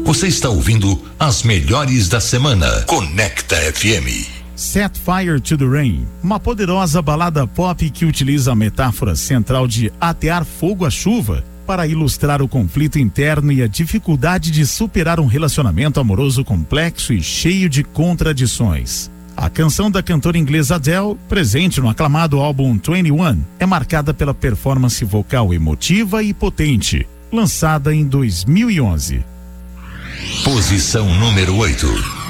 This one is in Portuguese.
Você está ouvindo as melhores da semana. Conecta FM. Set Fire to the Rain, uma poderosa balada pop que utiliza a metáfora central de atear fogo à chuva para ilustrar o conflito interno e a dificuldade de superar um relacionamento amoroso complexo e cheio de contradições. A canção da cantora inglesa Adele, presente no aclamado álbum 21, é marcada pela performance vocal emotiva e potente, lançada em 2011. Posição número 8.